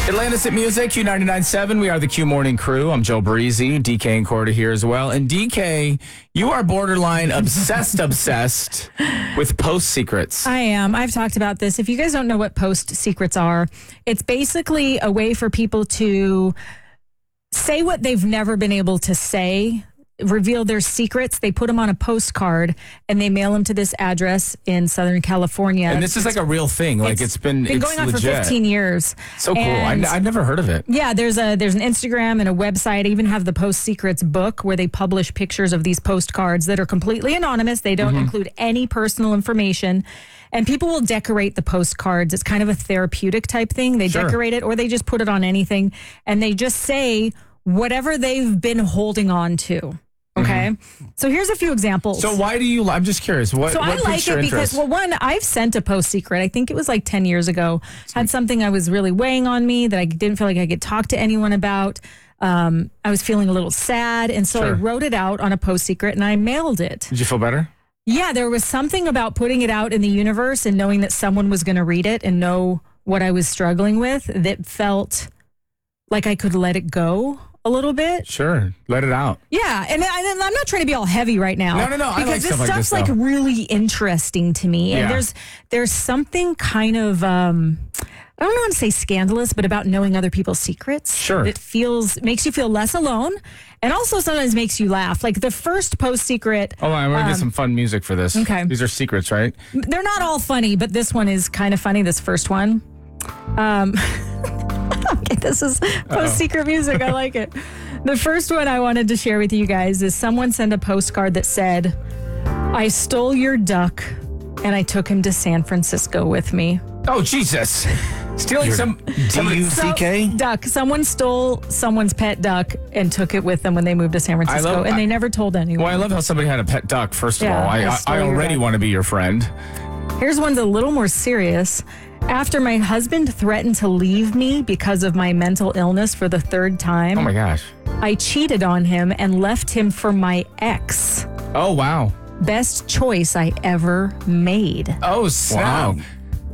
Atlantis at Music, Q99.7. We are the Q Morning Crew. I'm Joe Breezy. DK and Corda here as well. And DK, you are borderline obsessed with post secrets. I am. I've talked about this. If you guys don't know what post secrets are, it's basically a way for people to say what they've never been able to say, reveal their secrets. They put them on a postcard and they mail them to this address in Southern California. And this is like a real thing. Like it's been going on legit. for 15 years. So cool. I've never heard of it. Yeah, there's an Instagram and a website. I even have the Post Secrets book where they publish pictures of these postcards that are completely anonymous. They don't include any personal information. And people will decorate the postcards. It's kind of a therapeutic type thing. They decorate it or they just put it on anything and they just say whatever they've been holding on to. Okay. So here's a few examples. So why do you, I'm just curious. What I like it because, well, one, I've sent a post secret. I think it was like 10 years ago. Had something I was really weighing on me that I didn't feel like I could talk to anyone about. I was feeling a little sad. And so I wrote it out on a post secret and I mailed it. Did you feel better? Yeah, there was something about putting it out in the universe and knowing that someone was going to read it and know what I was struggling with that felt like I could let it go a little bit. Sure. Let it out. Yeah. And I'm not trying to be all heavy right now. No. Because I like this stuff stuff's like this, though. really interesting to me. And Yeah. there's something kind of, I don't want to say scandalous, but about knowing other people's secrets. Sure. It makes you feel less alone and also sometimes makes you laugh. Like the first post secret. Hold on, I'm going to get some fun music for this. Okay. These are secrets, right? They're not all funny, but this one is kind of funny, this first one. Okay, this is post secret music. I like it. The first one I wanted to share with you guys is someone sent a postcard that said, "I stole your duck and I took him to San Francisco with me." Oh, Jesus. Stealing D-U-C-K? Duck. Someone stole someone's pet duck and took it with them when they moved to San Francisco, and they never told anyone. Well, I love how somebody had a pet duck, first of Yeah, all. I already want to be your friend. Here's one's a little more serious. After my husband threatened to leave me because of my mental illness for the third time, Oh, my gosh. I cheated on him and left him for my ex. Oh, wow. Best choice I ever made. Oh, snap. Wow.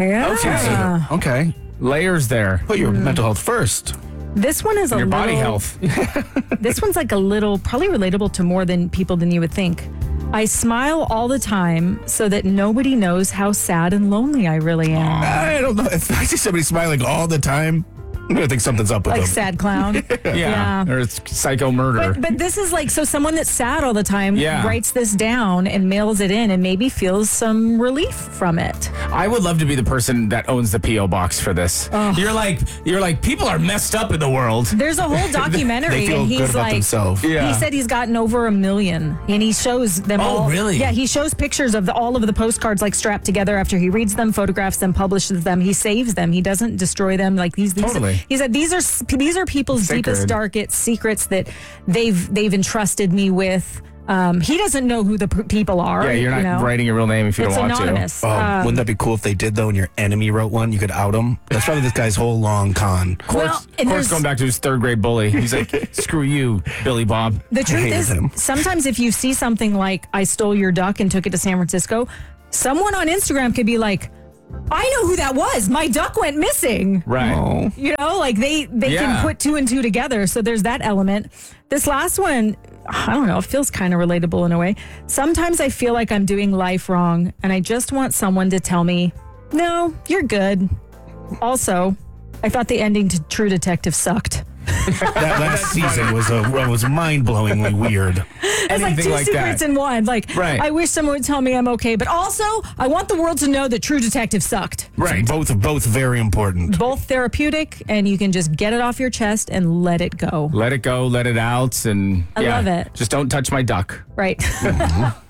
Yeah. Okay. Layers there. Put your mental health first. This one is Your body health. This one's like a little, probably relatable to more than you would think. I smile all the time so that nobody knows how sad and lonely I really am. I don't know. If I see somebody smiling all the time, I'm going to think something's up with Like them. sad clown. Yeah. Or it's psycho murder. But this is like, so someone that's sad all the time Yeah. writes this down and mails it in and maybe feels some relief from it. I would love to be the person that owns the P.O. box for this. You're like, people are messed up in the world. There's a whole documentary They feel and good he's about like, themselves. Yeah. he said he's gotten over 1 million and he shows them all. Oh, really? Yeah, he shows pictures of all of the postcards like strapped together after he reads them, photographs them, publishes them. He saves them. He doesn't destroy them. Like these Totally. He said these are people's Sacred. deepest, darkest secrets that they've entrusted me with. He doesn't know who the people are. Yeah, you're not you know? writing your real name if you It's don't want anonymous. Wouldn't that be cool if they did, though, and your enemy wrote one? You could out him. That's probably this guy's whole long con. to. Well, Of and course, there's- going back to his third grade bully. He's like, screw you, Billy Bob. The truth hated is, him. sometimes if you see something like, I stole your duck and took it to San Francisco, someone on Instagram could be like, I know who that was. My duck went missing. Right. Oh. You know, like they Yeah. can put two and two together. So there's that element. This last one, I don't know, it feels kind of relatable in a way. Sometimes I feel like I'm doing life wrong and I just want someone to tell me, no, you're good. Also, I thought the ending to True Detective sucked. That last season was mind-blowingly weird. It's like Anything two like secrets that. in one. Like, Right. I wish someone would tell me I'm okay, but also I want the world to know that True Detective sucked. Right. Both very important. Both therapeutic, and you can just get it off your chest and let it go. Let it go, let it out, and I love it. Just don't touch my duck. Right.